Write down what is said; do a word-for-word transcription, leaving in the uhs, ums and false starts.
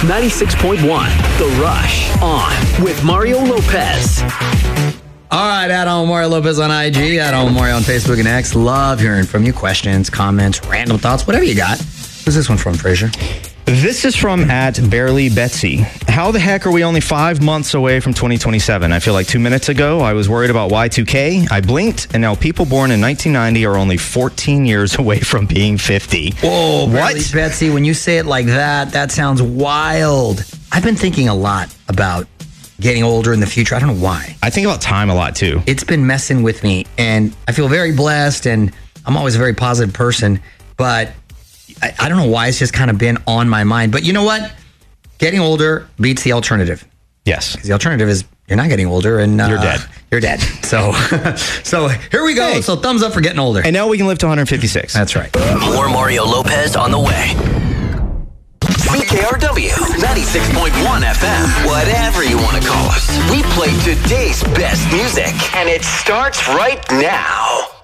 ninety-six point one, The Rush, on with Mario Lopez. All right, at home Mario Lopez on I G, at home Mario on Facebook and X. Love hearing from you. Questions, comments, random thoughts, whatever you got. Who's this one from, Frazier? This is from at Barely Betsy. How the heck are we only five months away from twenty twenty-seven? I feel like two minutes ago, I was worried about Y two K. I blinked, and now people born in nineteen ninety are only fourteen years away from being fifty. Whoa, what? Barely Betsy, when you say it like that, that sounds wild. I've been thinking a lot about getting older in the future. I don't know why. I think about time a lot, too. It's been messing with me, and I feel very blessed, and I'm always a very positive person, but I, I don't know why it's just kind of been on my mind. But you know what? Getting older beats the alternative. Yes. Because the alternative is you're not getting older and uh, you're dead. You're dead. So, so here we go. Hey. So thumbs up for getting older. And now we can live to one hundred fifty-six. That's right. More Mario Lopez on the way. C K R W, ninety-six point one F M. Whatever you want to call us. We play today's best music, and it starts right now.